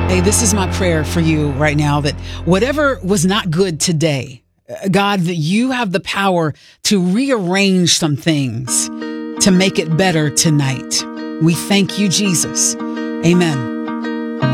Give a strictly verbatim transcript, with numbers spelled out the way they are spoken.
Hey, this is my prayer for you right now, that whatever was not good today, God, that you have the power to rearrange some things to make it better tonight. We thank you, Jesus. Amen.